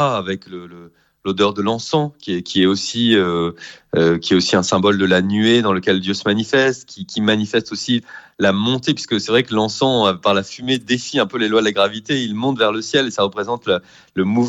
avec l'odeur de l'encens, qui est aussi un symbole de la nuée dans lequel Dieu se manifeste, qui manifeste aussi la montée, puisque c'est vrai que l'encens, par la fumée, défie un peu les lois de la gravité, il monte vers le ciel et ça représente le mouvement